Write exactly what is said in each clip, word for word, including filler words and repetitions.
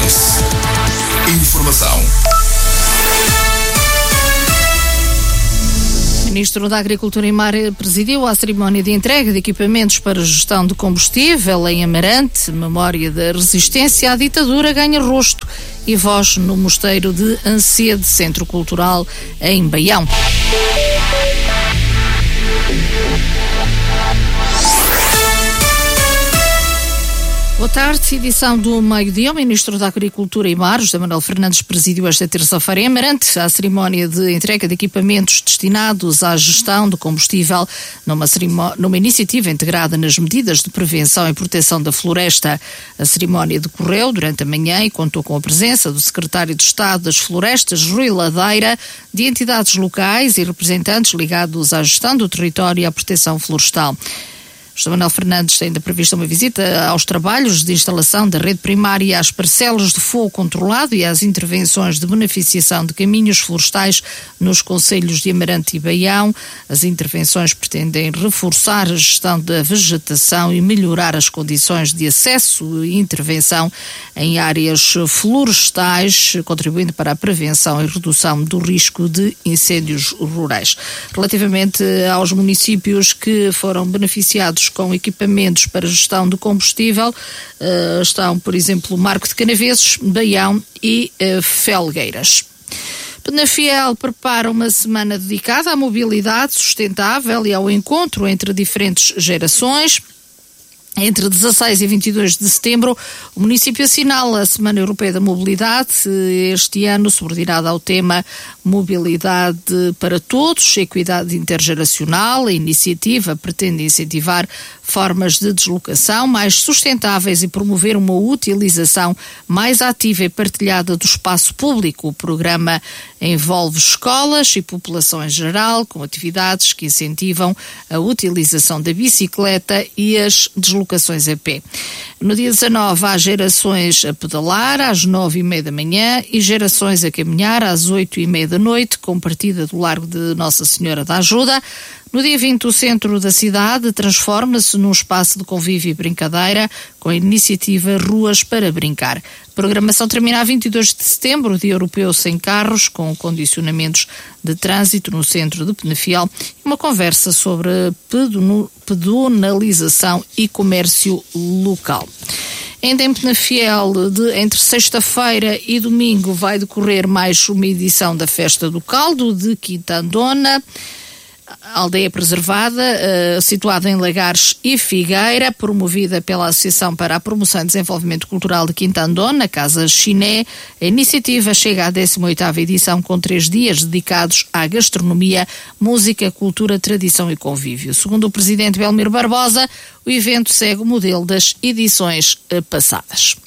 Express. Informação. O Ministro da Agricultura e Mar presidiu a cerimónia de entrega de equipamentos para gestão de combustível em Amarante. Memória da resistência à ditadura ganha rosto e voz no Mosteiro de Ancede, Centro Cultural em Baião. Boa tarde, edição do meio-dia. O Ministro da Agricultura e Mar, José Manuel Fernandes, presidiu esta terça-feira em Amarante a cerimónia de entrega de equipamentos destinados à gestão de combustível numa, numa iniciativa integrada nas medidas de prevenção e proteção da floresta. A cerimónia decorreu durante a manhã e contou com a presença do Secretário de Estado das Florestas, Rui Ladeira, de entidades locais e representantes ligados à gestão do território e à proteção florestal. José Manuel Fernandes tem ainda prevista uma visita aos trabalhos de instalação da rede primária, às parcelas de fogo controlado e às intervenções de beneficiação de caminhos florestais nos concelhos de Amarante e Baião. As intervenções pretendem reforçar a gestão da vegetação e melhorar as condições de acesso e intervenção em áreas florestais, contribuindo para a prevenção e redução do risco de incêndios rurais. Relativamente aos municípios que foram beneficiados com equipamentos para gestão de combustível, uh, estão, por exemplo, Marco de Canaveses, Baião e uh, Felgueiras. Penafiel prepara uma semana dedicada à mobilidade sustentável e ao encontro entre diferentes gerações. Entre dezasseis e vinte e dois de setembro, o município assinala a Semana Europeia da Mobilidade, este ano subordinada ao tema Mobilidade para Todos, Equidade Intergeracional. A iniciativa pretende incentivar formas de deslocação mais sustentáveis e promover uma utilização mais ativa e partilhada do espaço público. O programa envolve escolas e população em geral, com atividades que incentivam a utilização da bicicleta e as deslocações a pé. No dia dezanove há gerações a pedalar às nove e meia da manhã e gerações a caminhar às oito e meia da noite, com partida do Largo de Nossa Senhora da Ajuda. No dia vinte, o centro da cidade transforma-se num espaço de convívio e brincadeira com a iniciativa Ruas para Brincar. A programação termina a vinte e dois de setembro, Dia Europeu Sem Carros, com condicionamentos de trânsito no centro de Penafiel e uma conversa sobre pedonalização e comércio local. Ainda em Penafiel, de, entre sexta-feira e domingo, vai decorrer mais uma edição da Festa do Caldo de Quintandona. Aldeia preservada, uh, situada em Lagares e Figueira, promovida pela Associação para a Promoção e Desenvolvimento Cultural de Quintandona, Casa Chiné. A iniciativa chega à décima oitava edição, com três dias dedicados à gastronomia, música, cultura, tradição e convívio. Segundo o presidente Belmiro Barbosa, o evento segue o modelo das edições uh, passadas.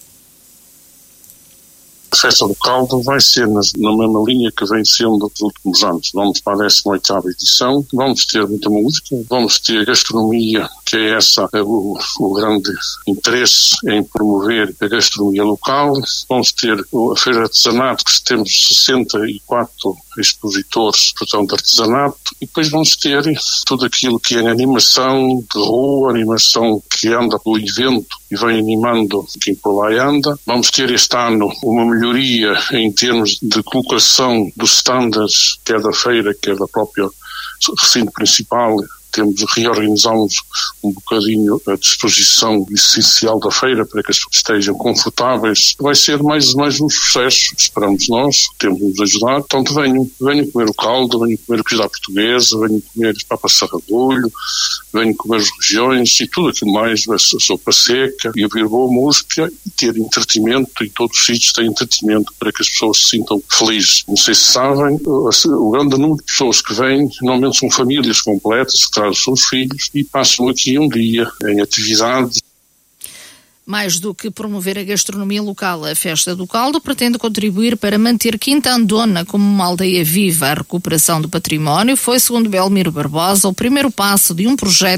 A Festa do Caldo vai ser na, na mesma linha que vem sendo nos últimos anos. Vamos para a décima oitava edição, vamos ter muita música, vamos ter gastronomia, que é essa é o, o grande interesse em promover a gastronomia local. Vamos ter a Feira de Artesanato, que temos sessenta e quatro expositores de artesanato, e depois vamos ter tudo aquilo que é animação de rua, animação que anda pelo evento e vem animando quem por lá anda. Vamos ter este ano uma melhoria em termos de colocação dos standards, quer da feira, quer da própria recinto principal. Temos, reorganizamos um bocadinho a disposição essencial da feira para que as pessoas estejam confortáveis. Vai ser mais, mais um sucesso, esperamos nós, temos de nos ajudar. Portanto, venham, venham comer o caldo, venham comer a comida portuguesa, venham comer as papas de sarrabulho, venham comer as regiões e tudo aquilo mais, a sopa seca e ouvir boa música e ter entretenimento. Em todos os sítios tem entretenimento para que as pessoas se sintam felizes. Não sei se sabem, o grande número de pessoas que vêm, normalmente são famílias completas, que trazem os seus filhos e passam aqui um dia em atividade. Mais do que promover a gastronomia local, a Festa do Caldo pretende contribuir para manter Quintandona como uma aldeia viva. A recuperação do património foi, segundo Belmiro Barbosa, o primeiro passo de um projeto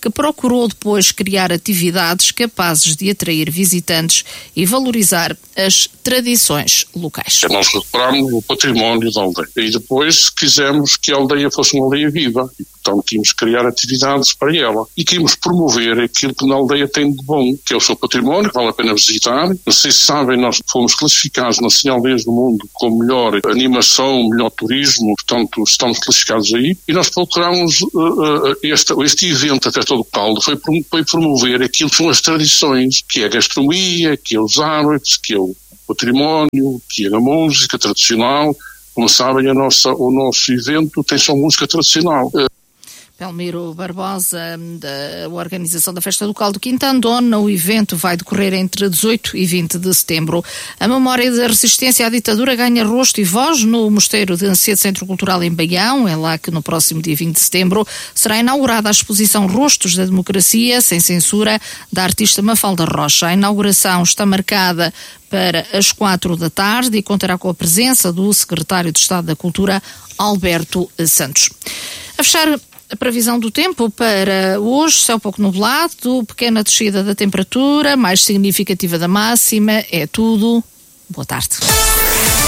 que procurou depois criar atividades capazes de atrair visitantes e valorizar as tradições locais. Nós recuperamos o património da aldeia e depois quisemos que a aldeia fosse uma aldeia viva e, portanto, quíamos criar atividades para ela e quíamos promover aquilo que na aldeia tem de bom, que é o seu património, que vale a pena visitar. Não sei se sabem, nós fomos classificados nas cem aldeias do mundo com melhor animação, melhor turismo, portanto, estamos classificados aí e nós procuramos uh, uh, este, este evento até todo o caldo foi, foi promover aquilo que são as tradições, que é a gastronomia, que é os hábitos, que é o património, que é a música tradicional. Como sabem, a nossa, o nosso evento tem só música tradicional. Belmiro Barbosa, da organização da Festa do Caldo Quinta Andona. O evento vai decorrer entre dezoito e vinte de setembro. A memória da resistência à ditadura ganha rosto e voz no Mosteiro de Ancedo Centro Cultural em Baião. É lá que no próximo dia vinte de setembro será inaugurada a exposição Rostos da Democracia, sem censura, da artista Mafalda Rocha. A inauguração está marcada para as quatro da tarde e contará com a presença do secretário de Estado da Cultura, Alberto Santos. A fechar a previsão do tempo para hoje, céu pouco nublado, pequena descida da temperatura, mais significativa da máxima, é tudo. Boa tarde.